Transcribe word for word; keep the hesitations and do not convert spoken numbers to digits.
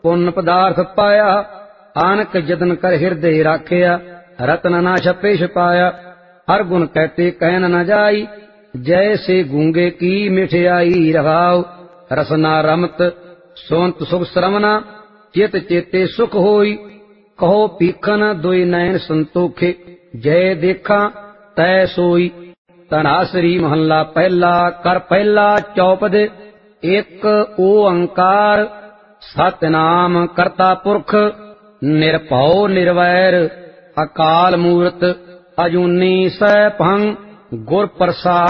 ਪੁੰਨ ਪਦਾਰਥ ਪਾਇਆ। ਆਨਕ ਜਤਨ ਕਰ ਹਿਰਦੇ ਰਾਖਿਆ, ਰਤਨ ਨਾ ਛਪੇ ਛਪਾਇਆ। ਹਰ ਗੁਣ ਕਹਿਤੇ ਕਹਿਨ ਨ ਜਾਈ, ਜੈਸੇ ਗੂੰਗੇ ਕੀ ਮਿਠਿਆਈ। ਰਹਾਉ ਰਸਨਾ ਰਮਤ ਸੋਨਤ ਸੁਖ ਸਰਵਨਾ, ਚਿਤ ਚੇਤੇ ਸੁਖ ਹੋਈ। ਕਹੋ ਪੀਖਨ ਦੁਇ ਨੈਣ ਸੰਤੋਖੇ, ਜੈ ਦੇਖਾਂ ਤੈ ਸੋਈ। ਧਨਾਸਰੀ ਮਹੱਲਾ ਪਹਿਲਾ। ਕਰ ਪਹਿਲਾ ਚੌਪਦ। ਇੱਕ ਓੰਕਾਰ ਸਤਿਨਾਮ ਕਰਤਾ ਪੁਰਖ, ਨਿਰਭਉ ਨਿਰਵੈਰ ਅਕਾਲ ਮੂਰਤ। ਅਜੂਨੀ ਸੈਭੰ ਗੁਰ ਪ੍ਰਸਾਦ।